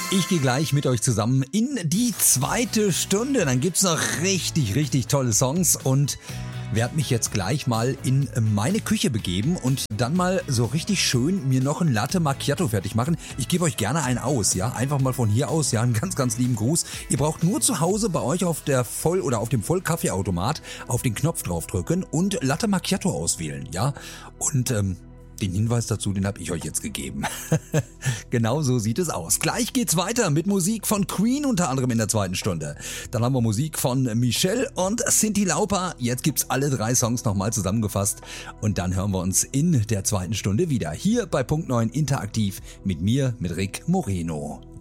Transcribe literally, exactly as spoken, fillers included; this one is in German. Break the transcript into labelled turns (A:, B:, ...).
A: Ich gehe gleich mit euch zusammen in die zweite Stunde. Dann gibt's noch richtig, richtig tolle Songs und werde mich jetzt gleich mal in meine Küche begeben und dann mal so richtig schön mir noch ein Latte Macchiato fertig machen. Ich gebe euch gerne einen aus, ja, einfach mal von hier aus, ja, einen ganz, ganz lieben Gruß. Ihr braucht nur zu Hause bei euch auf der Voll- oder auf dem Vollkaffeeautomat auf den Knopf draufdrücken und Latte Macchiato auswählen, ja, und ähm, den Hinweis dazu, den habe ich euch jetzt gegeben. Genau so sieht es aus. Gleich geht's weiter mit Musik von Queen unter anderem in der zweiten Stunde. Dann haben wir Musik von Michelle und Cyndi Lauper. Jetzt gibt's alle drei Songs nochmal zusammengefasst und dann hören wir uns in der zweiten Stunde wieder. Hier bei Punkt neun Interaktiv mit mir, mit Rick Moreno.